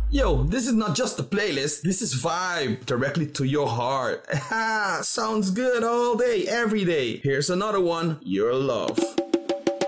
Yo, this is not just a playlist, this is vibe directly to your heart. Sounds good all day, every day. Here's another one, Your Love.